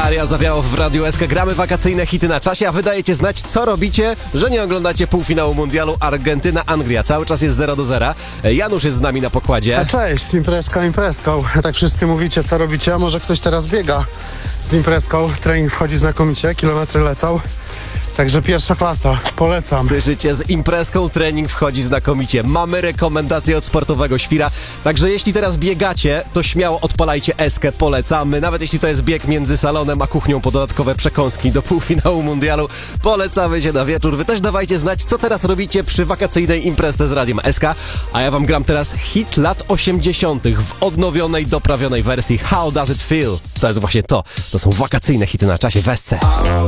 Daria Zawiało w Radiu SK. Gramy wakacyjne hity na czasie, a wy dajecie znać, co robicie, że nie oglądacie półfinału mundialu Argentyna-Anglia. Cały czas jest 0-0. Janusz jest z nami na pokładzie. A cześć, imprezką. Tak wszyscy mówicie, co robicie, a może ktoś teraz biega z imprezką. Trening wchodzi znakomicie, kilometry lecą. Także pierwsza klasa, polecam. Słyszycie, z imprezką trening wchodzi znakomicie. Mamy rekomendacje od Sportowego Świra, także jeśli teraz biegacie, to śmiało odpalajcie Eskę, polecamy. Nawet jeśli to jest bieg między salonem a kuchnią po dodatkowe przekąski do półfinału mundialu, polecamy się na wieczór. Wy też dawajcie znać, co teraz robicie przy wakacyjnej imprezie z Radiem SK, a ja wam gram teraz hit lat 80. w odnowionej, doprawionej wersji How Does It Feel? To jest właśnie to. To są wakacyjne hity na czasie w SC.